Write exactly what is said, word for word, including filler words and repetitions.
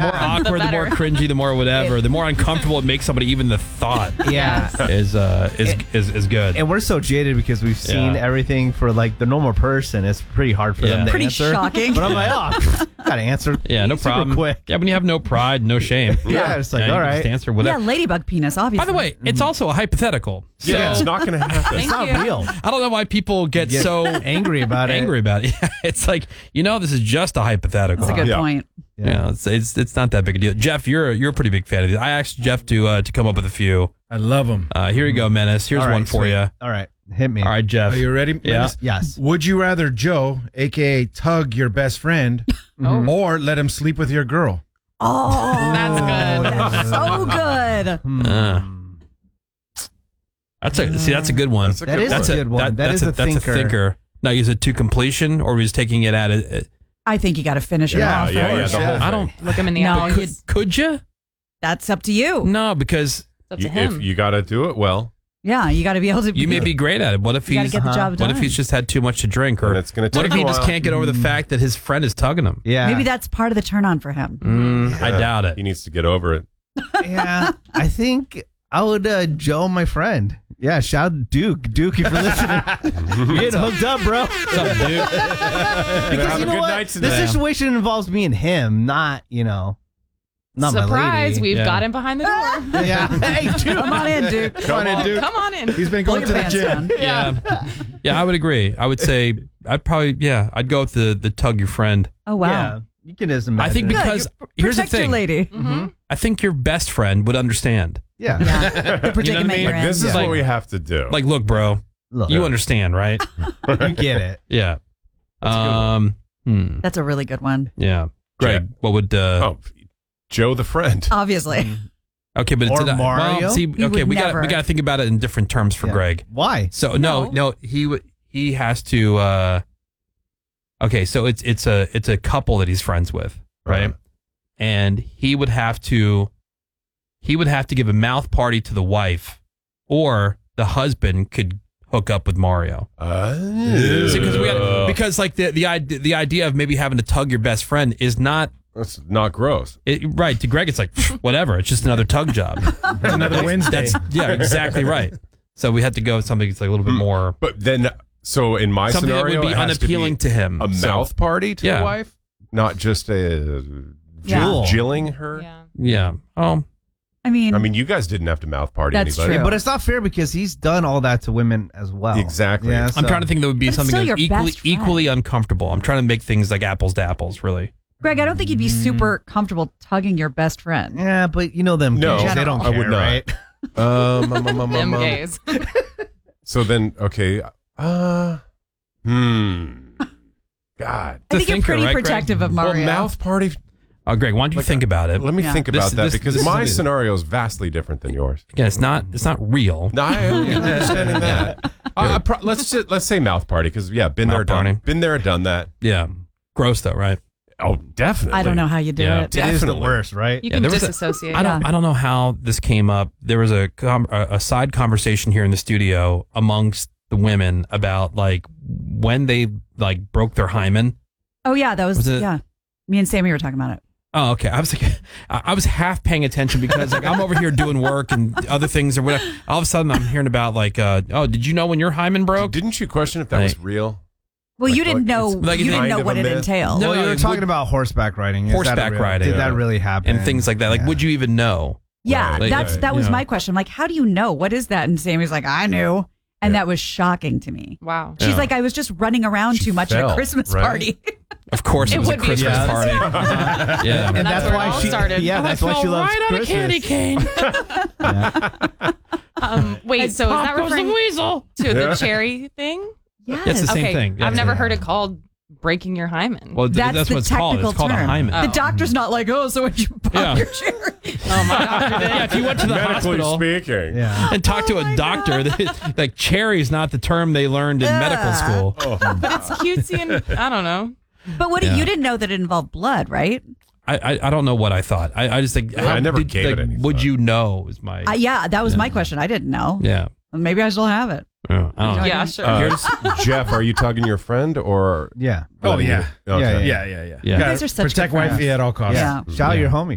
more awkward, the, the more cringy, the more whatever, the more uncomfortable it makes somebody, even the thought Yeah. is uh is, And- is is good. And we're so jaded because we've seen Yeah. everything for like the normal person. It's pretty hard for Yeah. them to Pretty answer. shocking. But I'm like, oh, gotta answer. Yeah, no super problem. Quick. Yeah, when you have no pride, no shame. Yeah, it's like, Yeah, you all can right. just answer Yeah, whatever. ladybug penis, obviously. By the way, it's also a hypothetical. So Yeah, it's not going to happen. It's not you. real. I don't know why people get, Get so angry about it. angry about it. Yeah, it's like, you know, this is just a hypothetical. that's a good Yeah. point. Yeah, it's, it's it's not that big a deal. Jeff, you're you're a pretty big fan of these. I asked Jeff to uh, to come up with a few. I love them. Uh, here you go, Menace. Here's All right, one for sweet. you. All right, hit me. All right, Jeff. Are you ready? Yeah. Menace? Yes. Would you rather Joe, a k a. Tug your best friend, or let him sleep with your girl? Oh, That's good. that's so good. Hmm. Uh, that's a see. That's a good one. That's a That good is one. That's a good one. That, That that's is a, a that's thinker. a thinker. Now, is it to completion, or was taking it at it? I think you got to finish it Yeah, off. yeah, yeah, first. the whole I don't. Look him in the No, eye. you- Could, could you? That's up to you. No, because It's up You, to him. if you got to do it well, Yeah, you got to be able to. you may be great at it. What if You gotta he's get the job What done. if he's just had too much to drink, or And it's gonna what take if he a just while. can't get over the fact that his friend is tugging him? Yeah. Maybe that's part of the turn on for him. Mm, I doubt it. he needs to get over it. Yeah. I think I would uh, Joe, my friend. Yeah, shout out Duke. Duke, if you're listening. You're getting hooked up, bro. What's up, dude? Because Have you a know good what? night The today. situation involves me and him, not, you know, not my Surprise, lady. we've Yeah. got him behind the door. Yeah. Hey, Duke. Come on in, Duke. Come on in, dude. Come on in. He's been Pull going your to the pants gym. down. Yeah, yeah, I would agree. I would say I'd probably yeah, I'd go with the the tug your friend. Oh wow. Yeah. You can just imagine. I think it. Good, because you here's the protect your thing. lady. Mm-hmm. I think your best friend would understand. Yeah. Yeah. The predicament I mean? you're Like, in. this is Yeah. what we have to do. Like, look, bro, Look, you understand, right? you get it. Yeah. That's a good one. Um. Hmm. That's a really good one. Yeah. Greg, what would? Uh, oh, Joe the friend. Obviously. Okay, but Or it's well, Mario? see, He okay, would we got never. we got to think about it in different terms for Yeah. Greg. Why? So no, No. no, he would he has to. uh Okay, so it's it's a it's a couple that he's friends with, right? Uh-huh. And he would have to he would have to give a mouth party to the wife, or the husband could hook up with Mario. Uh, See, because we got because like the the idea the idea of maybe having to tug your best friend is not That's not gross. it, right to Greg. It's like whatever. It's just another tug job. It's another Wednesday. That's yeah, exactly right. So we had to go with something that's like a little bit more But then, so in my something that scenario, would be it has unappealing to, to, be him. a So, mouth party to Yeah. the wife, not just a Yeah. jill- jilling her. Yeah. Yeah. Oh, I mean, I mean, you guys didn't have to mouth party That's anybody. true. But it's not fair because he's done all that to women as well. Exactly. Yeah, I'm so- trying to think that would be But it's something still that's your equally best friend. equally uncomfortable. I'm trying to make things like apples to apples, really. Greg, I don't think you'd be super comfortable tugging your best friend. Yeah, but you know them No, gays, they don't I care, would not. right? Um, um, um, um, Them um, gays. So then, okay. Uh, hmm. God. I think you're thinker, pretty right, Greg? protective of Mario. Well, mouth party. Oh, Greg, why don't you Like, think about it? Let me Yeah. think about This- that this- because this my is- scenario is vastly different than yours. Again, it's not it's not real. No, I am understanding that. I, I pro- let's just, let's say mouth party because yeah, been there, Mouth done, party. been there, done that. Yeah. Gross though, right? Oh, definitely. I don't know how you do Yeah. it. It is the Definitely. worst, right? You Yeah, can there was a- disassociate. I don't Yeah. I don't know how this came up. There was a com- a a side conversation here in the studio amongst the women about like when they like broke their hymen. Oh yeah, that was, Was it- yeah. Me and Sammy were talking about it. Oh, okay. I was like, I I was half paying attention because like I'm over here doing work and other things or whatever. All of a sudden, I'm hearing about like, uh, oh, did you know when your hymen broke? Didn't you question if that was Like- real? Well, Like, you didn't like, know. it's like you didn't kind know of what a it myth. entailed. No, well, you were it talking would- about horseback riding. Is that Horseback real? riding. Did that really happen? and things like that. Like, Yeah. would you even know? Yeah, Right, that's right, that was yeah. my question. I'm like, how do you know? What is that? And Sammy's like, I knew. And Yeah. that was shocking to me. Wow. She's Yeah. like, I was just running around She too much at fell, a Christmas right? party. Of course, it, It was a would be a Christmas Christmas party. yeah. And That's that's, where it why all she started. Yeah, that's why she loves Christmas. cane. Um, wait, so is that referring weasel. to the Yeah. cherry thing? Yes. It's the same okay, thing. Yeah, I've never yeah. heard it called breaking your hymen. Well, th- That's that's the what it's called. technical It's called a term. hymen. Oh. The doctor's not like, oh, so when you pop Yeah. your cherry. oh my god. yeah, if you went to the Medically hospital speaking. Yeah. and talked to Oh a my doctor, they- like cherry's not the term they learned in medical Yeah. school. Oh, But it's cutesy and I don't know. But what Yeah. you didn't know that it involved blood, right? I, I I don't know what I thought. I, I just think I never gave it any Would thought. you know? Is my Uh, yeah, that was Yeah. my question. I didn't know. yeah. Maybe I still have it. Yeah, I don't know. Yeah, sure. Uh, Jeff, are you tugging your friend or? Yeah. Oh, letting yeah. you- Okay. Yeah, Yeah, yeah, yeah. Yeah. Gotta guys are such protect good friends. wifey at all costs. Yeah. Shout out Yeah. your homie.